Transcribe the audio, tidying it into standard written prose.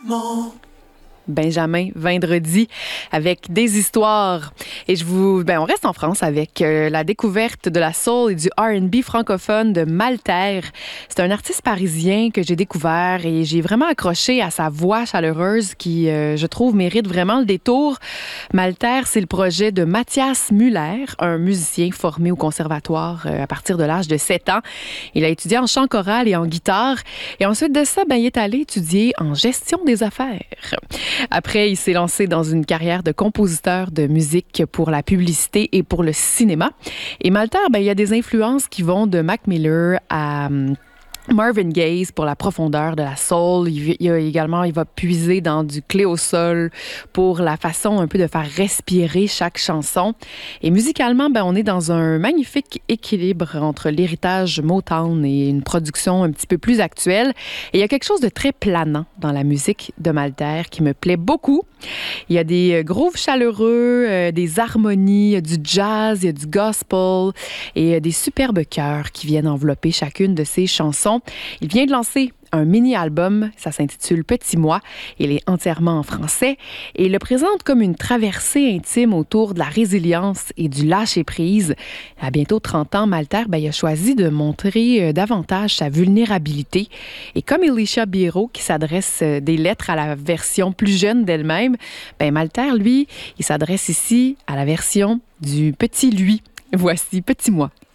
Benjamin Vendredi avec des histoires. Et on reste en France avec la découverte de la soul et du R&B francophone de Malter. C'est un artiste parisien que j'ai découvert et j'ai vraiment accroché à sa voix chaleureuse qui, je trouve, mérite vraiment le détour. Malter, c'est le projet de Mathias Muller, un musicien formé au conservatoire à partir de l'âge de 7 ans. Il a étudié en chant choral et en guitare. Et ensuite de ça, il est allé étudier en gestion des affaires. Après, il s'est lancé dans une carrière de compositeur de musique pour la publicité et pour le cinéma. Et Malter, il y a des influences qui vont de Mac Miller à Marvin Gaye pour la profondeur de la soul. Il va puiser dans du clé au sol pour la façon un peu de faire respirer chaque chanson. Et musicalement, on est dans un magnifique équilibre entre l'héritage Motown et une production un petit peu plus actuelle. Et il y a quelque chose de très planant dans la musique de Malter qui me plaît beaucoup. Il y a des grooves chaleureux, des harmonies, il y a du jazz, il y a du gospel et des superbes chœurs qui viennent envelopper chacune de ses chansons. Il vient de lancer un mini-album, ça s'intitule Petit Moi. Il est entièrement en français et il le présente comme une traversée intime autour de la résilience et du lâcher-prise. À bientôt 30 ans, Malter, il a choisi de montrer davantage sa vulnérabilité. Et comme Elisha Biro, qui s'adresse des lettres à la version plus jeune d'elle-même, Malter, lui, il s'adresse ici à la version du petit lui. Voici Petit Moi.